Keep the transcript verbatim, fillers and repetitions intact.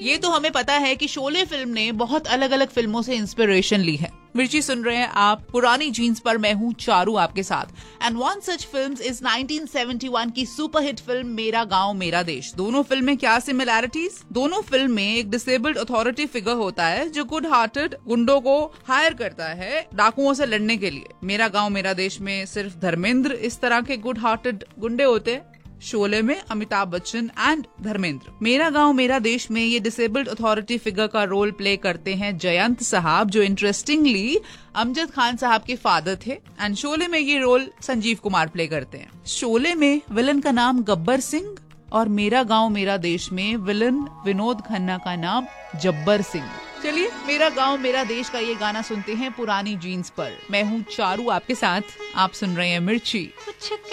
ये तो हमें पता है कि शोले फिल्म ने बहुत अलग अलग फिल्मों से इंस्पिरेशन ली है। मिर्ची सुन रहे हैं आप पुरानी जीन्स पर, मैं हूँ चारू आपके साथ। And one such film is nineteen seventy one की सुपरहिट फिल्म मेरा गांव मेरा देश। दोनों फिल्म में क्या सिमिलैरिटीज? दोनों फिल्म में एक डिसेबल्ड अथॉरिटी फिगर होता है जो गुड हार्टेड गुंडों को हायर करता है डाकुओं से लड़ने के लिए। मेरा गांव मेरा देश में सिर्फ धर्मेंद्र इस तरह के गुड हार्टेड गुंडे होते हैं, शोले में अमिताभ बच्चन एंड धर्मेंद्र। मेरा गांव मेरा देश में ये डिसेबल्ड अथॉरिटी फिगर का रोल प्ले करते हैं जयंत साहब, जो इंटरेस्टिंगली अमजद खान साहब के फादर थे। एंड शोले में ये रोल संजीव कुमार प्ले करते हैं। शोले में विलन का नाम गब्बर सिंह और मेरा गांव मेरा देश में विलन विनोद खन्ना का नाम जब्बर सिंह। चलिए मेरा गांव मेरा देश का ये गाना सुनते हैं पुरानी जीन्स पर। मैं हूँ चारू आपके साथ, आप सुन रहे हैं मिर्ची।